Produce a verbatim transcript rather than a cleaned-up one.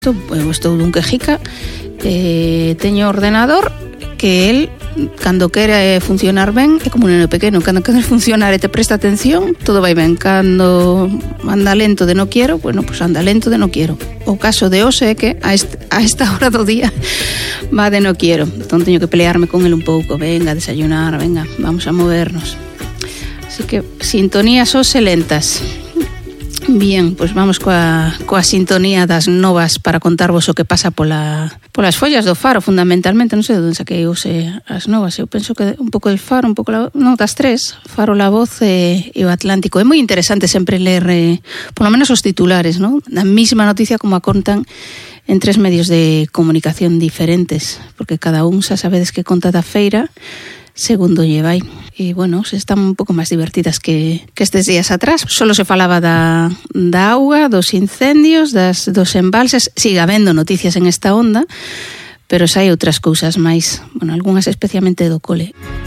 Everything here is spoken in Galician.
Eu estou dun quejica, eh, teño ordenador que el, cando quere funcionar ben, é como un neno pequeno, cando quere funcionar e te presta atención, todo vai ben. Cando anda lento de no quiero, bueno, pues anda lento de no quiero. O caso de hoxe é que a, est a esta hora do día va de no quiero. Entón teño que pelearme con el un pouco. Venga, desayunar, venga, vamos a movernos. Así que sintonías hoxe lentas. Bien, pois vamos coa, coa sintonía das novas para contarvos o que pasa pola, polas follas do Faro, fundamentalmente. Non sei de onde saquei hoxe as novas. Eu penso que un pouco del Faro, un pouco la, non, das tres, Faro, La Voz e, e o Atlántico. É moi interesante sempre ler, eh, polo menos os titulares, non? Da mesma noticia como a contan en tres medios de comunicación diferentes, porque cada un xa sabedes que conta da feira segundo lle vai. E, bueno, se están un pouco máis divertidas que, que estes días atrás. Solo se falaba da, da auga, dos incendios, das, dos embalses. Sigue habendo noticias en esta onda, pero xa hai outras cousas máis, bueno, algunhas especialmente do cole.